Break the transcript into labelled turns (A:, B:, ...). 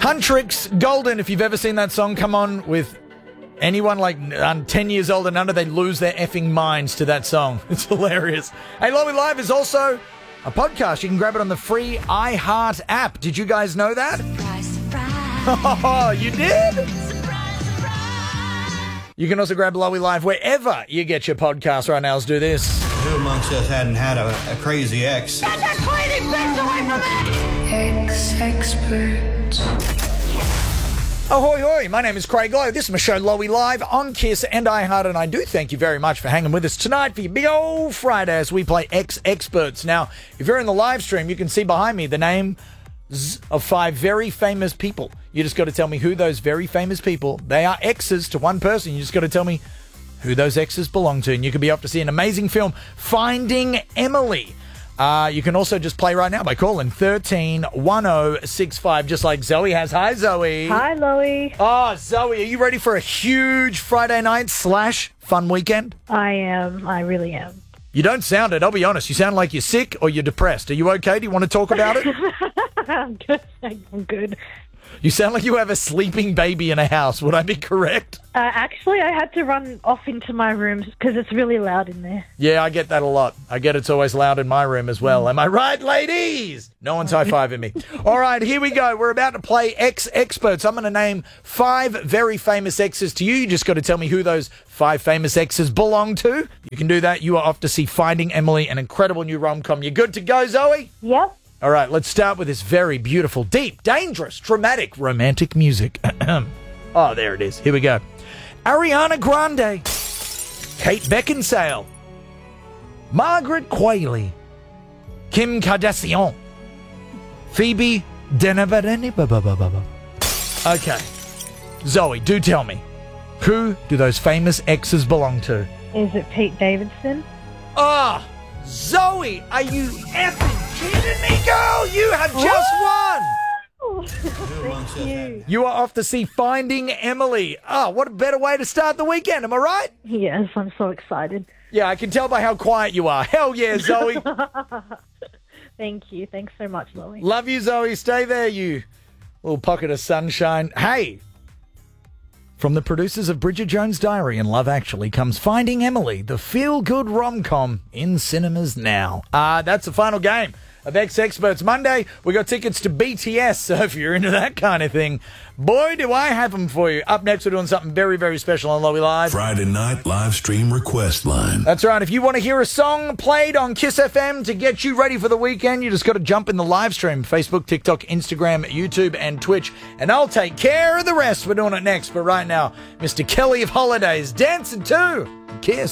A: Huntrix Golden, if you've ever seen that song come on with anyone like 10 years old and under, they lose their effing minds to that song. It's hilarious. Hey, Lowy Live is also a podcast. You can grab it on the free iHeart app. Did you guys know that?
B: Surprise, surprise.
A: Oh, you did?
B: Surprise, surprise.
A: You can also grab Lowy Live wherever you get your podcast right now. Let's do this.
C: Who amongst us hadn't had a crazy ex?
B: Get that cleaning bitch away from me! Ex-expert.
A: Ahoy, hoy. My name is Craig Lowe. This is my show, Lowy Live, on Kiss and iHeart, and I do thank you very much for hanging with us tonight for your big old Friday as we play Ex-Experts. Now, if you're in the live stream, you can see behind me the names of 5 very famous people. You just got to tell me who those very famous people, they are exes to one person. You just got to tell me who those exes belong to, and you could be off to see an amazing film, Finding Emily. You can also just play right now by calling 131065, just like Zoe has. Hi, Zoe.
D: Hi, Loey.
A: Oh, Zoe, are you ready for a huge Friday night / fun weekend?
D: I am. I really am.
A: You don't sound it, I'll be honest. You sound like you're sick or you're depressed. Are you okay? Do you want to talk about it?
D: I'm good. I'm good.
A: You sound like you have a sleeping baby in a house. Would I be correct?
D: Actually, I had to run off into my room because it's really loud in there.
A: Yeah, I get that a lot. I get it's always loud in my room as well. Am I right, ladies? No one's high-fiving me. All right, here we go. We're about to play Ex-Experts. I'm going to name 5 very famous exes to you. You just got to tell me who those 5 famous exes belong to. You can do that. You are off to see Finding Emily, an incredible new rom-com. You good to go, Zoe?
D: Yep.
A: All right, let's start with this very beautiful, deep, dangerous, dramatic, romantic music. Oh, there it is. Here we go. Ariana Grande, Kate Beckinsale, Margaret Qualley, Kim Kardashian, Phoebe Denevadeni. Okay. Zoe, do tell me, who do those famous exes belong to?
D: Is it Pete Davidson?
A: Oh, Zoe, are you effing kidding me, girl? You have just won.
D: Thank you.
A: You are off to see Finding Emily. Oh, what a better way to start the weekend. Am I right?
D: Yes, I'm so excited.
A: Yeah, I can tell by how quiet you are. Hell yeah, Zoe.
D: Thank you. Thanks so much, Loey.
A: Love you, Zoe. Stay there, you little pocket of sunshine. Hey, from the producers of Bridget Jones' Diary and Love Actually comes Finding Emily, the feel-good rom-com in cinemas now. That's the final game of Ex-Experts. Monday, we got tickets to BTS, so if you're into that kind of thing, boy, do I have them for you. Up next, we're doing something very, very special on Lowy Live.
E: Friday night live stream request line.
A: That's right. If you want to hear a song played on Kiss FM to get you ready for the weekend, you just got to jump in the live stream. Facebook, TikTok, Instagram, YouTube, and Twitch. And I'll take care of the rest. We're doing it next. But right now, Mr. Kelly of Holidays, dancing to Kiss.